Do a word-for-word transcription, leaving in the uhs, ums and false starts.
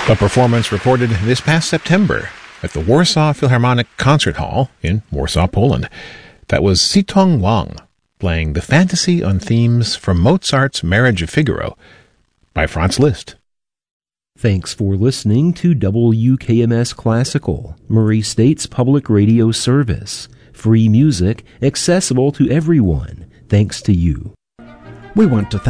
A performance recorded this past September at the Warsaw Philharmonic Concert Hall in Warsaw, Poland. That was Sitong Wang playing the fantasy on themes from Mozart's Marriage of Figaro by Franz Liszt. Thanks for listening to W K M S Classical, Murray State's public radio service. Free music accessible to everyone, thanks to you. We want to thank